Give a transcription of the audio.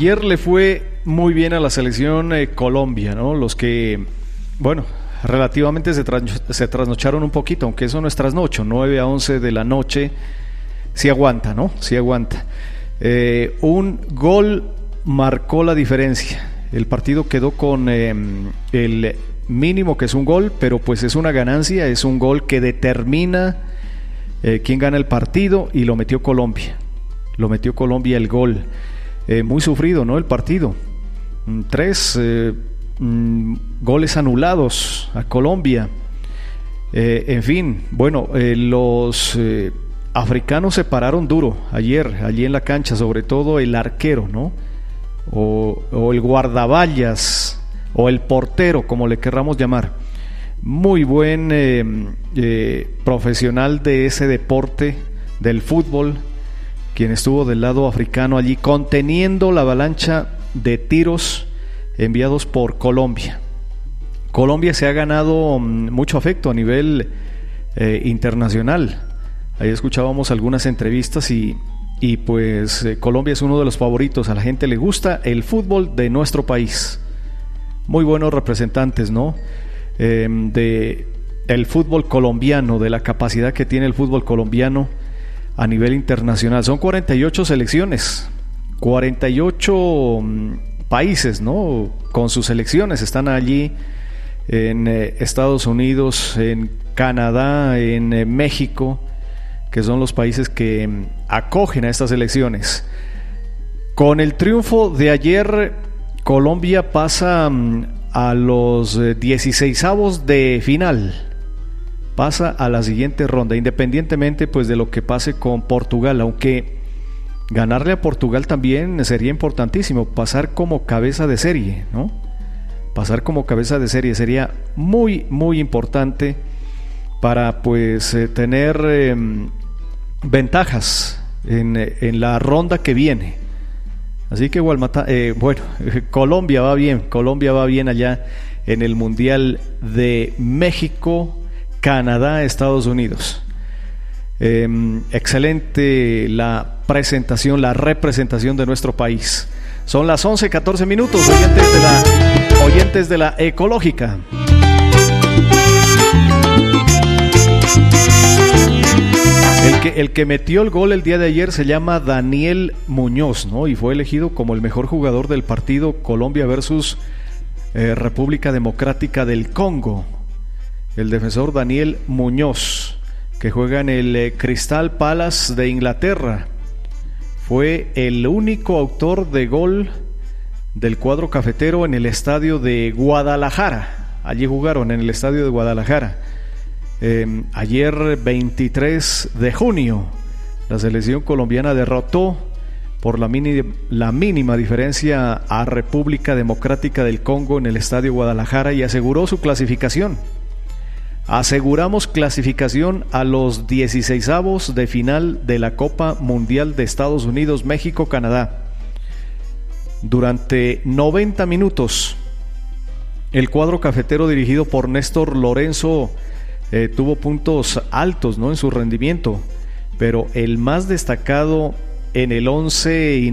Ayer le fue muy bien a la selección Colombia, ¿no? Los que, bueno, relativamente se trasnocharon un poquito, aunque eso no es trasnocho, 9 a 11 de la noche, sí aguanta, ¿no? Sí aguanta. Un gol marcó la diferencia. El partido quedó con el mínimo, que es un gol, pero pues es una ganancia, es un gol que determina quién gana el partido, y lo metió Colombia. Lo metió Colombia el gol. Muy sufrido, ¿no? El partido. 3 goles anulados a Colombia. En fin, bueno, los africanos se pararon duro ayer, allí en la cancha, sobre todo el arquero, ¿no? O el guardaballas, o el portero, como le querramos llamar. Muy buen profesional de ese deporte, del fútbol, quien estuvo del lado africano allí conteniendo la avalancha de tiros enviados por Colombia. Colombia se ha ganado mucho afecto a nivel internacional. Ahí escuchábamos algunas entrevistas y pues Colombia es uno de los favoritos. A la gente le gusta el fútbol de nuestro país. Muy buenos representantes, ¿no? De el fútbol colombiano, de la capacidad que tiene el fútbol colombiano a nivel internacional. Son 48 selecciones, 48 países, ¿no? Con sus selecciones están allí en Estados Unidos, en Canadá, en México, que son los países que acogen a estas selecciones. Con el triunfo de ayer, Colombia pasa a los 16avos de final. Pasa a la siguiente ronda, independientemente pues de lo que pase con Portugal, aunque ganarle a Portugal también sería importantísimo, pasar como cabeza de serie, ¿no? Pasar como cabeza de serie sería muy, muy importante para pues tener ventajas en la ronda que viene. Así que bueno, Colombia va bien allá en el Mundial de México, Canadá, Estados Unidos. Excelente la presentación, la representación de nuestro país. Son las 11:14 minutos, oyentes de la Ecológica. El que metió el gol el día de ayer se llama Daniel Muñoz, ¿no? Y fue elegido como el mejor jugador del partido Colombia versus República Democrática del Congo. El defensor Daniel Muñoz, que juega en el Crystal Palace de Inglaterra, fue el único autor de gol del cuadro cafetero en el estadio de Guadalajara. Allí jugaron en el estadio de Guadalajara. Ayer 23 de junio la selección colombiana derrotó por la mínima diferencia a República Democrática del Congo en el estadio Guadalajara y aseguró su clasificación. Aseguramos clasificación a los 16avos de final de la Copa Mundial de Estados Unidos, México, Canadá. Durante 90 minutos el cuadro cafetero dirigido por Néstor Lorenzo tuvo puntos altos, ¿no?, en su rendimiento, pero el más destacado en el 11